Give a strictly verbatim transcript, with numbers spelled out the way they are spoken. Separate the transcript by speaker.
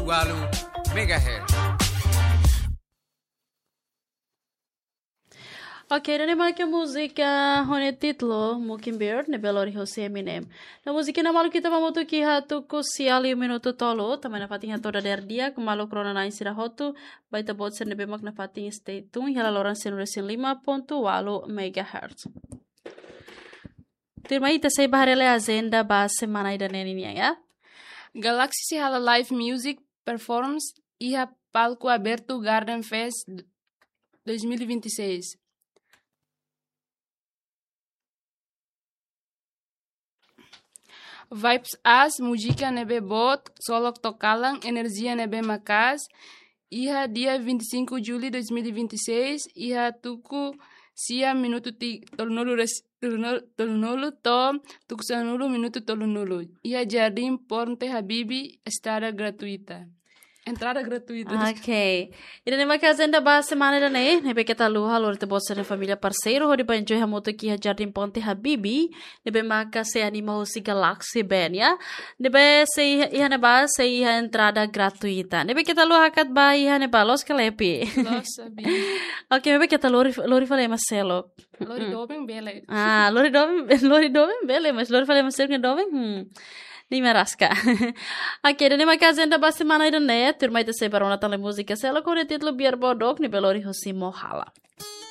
Speaker 1: Walu Megahertz.
Speaker 2: Ok, dan naman que música hone título Mockingbird ne belori Jose Eminem. Na música na malu kita mamutu ki hatu ku siali minuto tolo, também na fatinha toda der dia ku malu krona na insira hotu, baita bot sen nebe mak na fatinha stay tune hala loran sen resin lima ponto walu megahertz. Terima ita sei baharele agenda ba semana ida neninya ya.
Speaker 3: Galaxy hala live music performance iha palco aberto Garden Fest dois mil e vinte e seis. Vibes as, música nebe bot, solok tokalang, energia nebe makas. Iha dia vinte e cinco de julho de dois mil e vinte e seis, iha tuku sia minuto ti tolunulu res tolunulu to tuku sanulu minuto tolunulu. Iha Jardim Ponte Habibi, estada gratuita. Entrada gratuita.
Speaker 2: Ok. E daí uma casa ainda ba semana da né, né porque tá luha lor te bossa na família parceiro, hori ba enjoy hamoto aqui a Jardim Ponte Habibi, né be maka se anima o si Galaxy Ben ya. Né be se iha ne ba se iha entrada gratuita. Né be que tá luha kat ba iha ne ba los kalepi.
Speaker 3: Los sabi.
Speaker 2: Ok, né be que tá lori lori falei Marcelo.
Speaker 3: Lori dobem bele.
Speaker 2: Ah, lori dobem lori dobem bele, mas lori falei Marcelo que dobem. Hmm. Ni meraska. Aqui, nem uma casa ainda ba semana ainda né, turma ita se para uma tele música, se ela com o título Biar Bodok, ni belori hosi mohala.